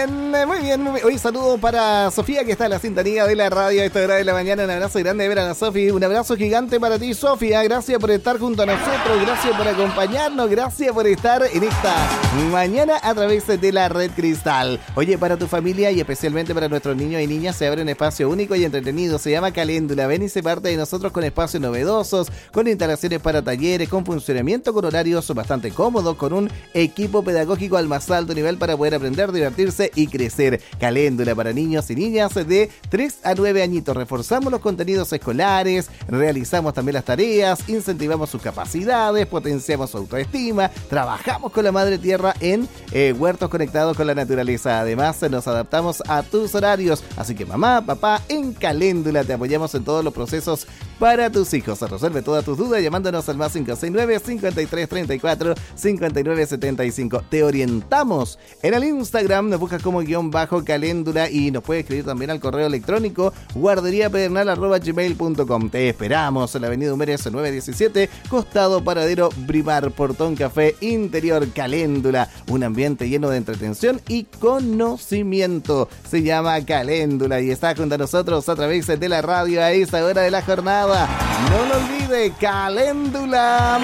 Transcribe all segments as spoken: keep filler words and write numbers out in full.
bien, muy bien, muy bien. Hoy saludo para Sofía, que está en la sintonía de la radio a esta hora de la mañana. Un abrazo grande de ver a la Sofi. Un abrazo gigante para ti, Sofía. Gracias por estar junto a nosotros, gracias por acompañarnos, gracias por estar en esta mañana a través de la Red Cristal. Oye, para tu familia y especialmente para nuestros niños y niñas se abre un espacio único y entretenido. Se llama Caléndula. Ven y se parte de nosotros con espacios novedosos, con instalaciones para talleres, con funcionamiento, con horarios bastante cómodos, con un equipo pedagógico al más alto nivel para poder aprender, divertirse y crecer. Caléndula para niños y niñas de tres a nueve añitos. Reforzamos los contenidos escolares, realizamos también las tareas, incentivamos sus capacidades, potenciamos su autoestima, trabajamos con la madre tierra en eh, huertos conectados con la naturaleza. Además, nos adaptamos a tus horarios. Así que mamá, papá, en Caléndula te apoyamos en todos los procesos para tus hijos. Resuelve todas tus dudas llamándonos al más cinco seis nueve, cincuenta y tres treinta y cuatro, cincuenta y nueve setenta y cinco. Te orientamos en el Instagram, nos buscas como guión bajo Caléndula y nos puedes escribir también al correo electrónico guarderíapedernal arroba gmail punto com. Te esperamos en la avenida Humérez nueve diecisiete, costado Paradero Brimar, Portón Café Interior. Caléndula, un ambiente lleno de entretención y conocimiento. Se llama Caléndula y está junto a nosotros a través de la radio a esta hora de la jornada. No lo olvide, Caléndula.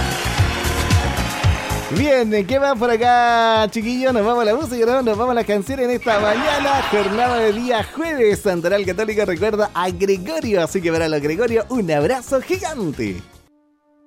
Bien, ¿qué va por acá, chiquillos? Nos vamos a la música, ¿no? Nos vamos a las canciones en esta mañana, jornada de día jueves. Santoral Católica recuerda a Gregorio, así que para los Gregorio, un abrazo gigante.